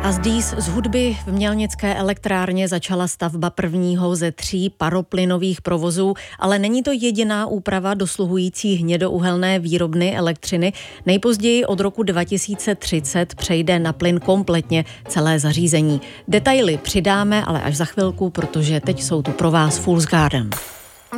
A z hudby v Mělnické elektrárně začala stavba prvního ze 3 paroplynových provozů, ale není to jediná úprava dosluhující hnědouhelné výrobny elektřiny. Nejpozději od roku 2030 přejde na plyn kompletně celé zařízení. Detaily přidáme, ale až za chvilku, protože teď jsou tu pro vás Fool's Garden.